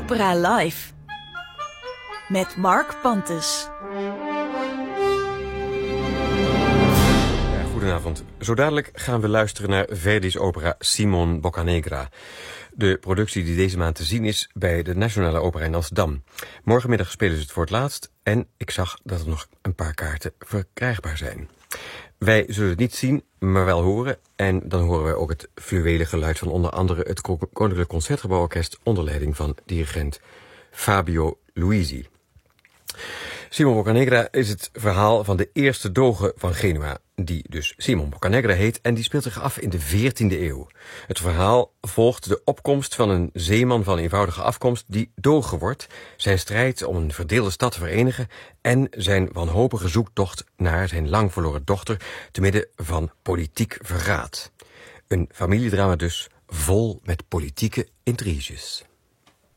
Opera Live met Mark Pantes. Goedenavond. Zo dadelijk gaan we luisteren naar Verdi's opera Simon Boccanegra. De productie die deze maand te zien is bij de Nationale Opera in Amsterdam. Morgenmiddag spelen ze het voor het laatst en ik zag dat er nog een paar kaarten verkrijgbaar zijn. Wij zullen het niet zien, maar wel horen. En dan horen wij ook het fluwele geluid van onder andere het Koninklijk Concertgebouworkest onder leiding van dirigent Fabio Luisi. Simon Boccanegra is het verhaal van de eerste doge van Genua, die dus Simon Boccanegra heet en die speelt zich af in de 14e eeuw. Het verhaal volgt de opkomst van een zeeman van eenvoudige afkomst die doge wordt, zijn strijd om een verdeelde stad te verenigen en zijn wanhopige zoektocht naar zijn lang verloren dochter te midden van politiek verraad. Een familiedrama dus, vol met politieke intriges.